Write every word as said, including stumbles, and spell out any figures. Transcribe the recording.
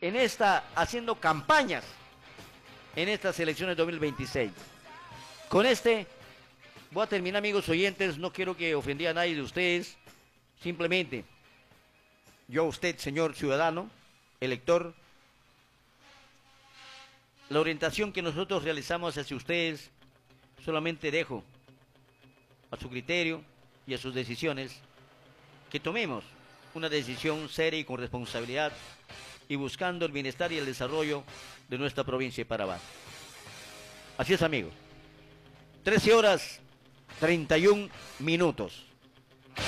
en esta, haciendo campañas en estas elecciones dos mil veintiséis. Con este voy a terminar, amigos oyentes. No quiero que ofenda a nadie de ustedes. Simplemente, yo a usted, señor ciudadano, elector, la orientación que nosotros realizamos hacia ustedes, solamente dejo a su criterio y a sus decisiones que tomemos una decisión seria y con responsabilidad y buscando el bienestar y el desarrollo de nuestra provincia de Parabá. Así es, amigos. trece horas treinta y un minutos.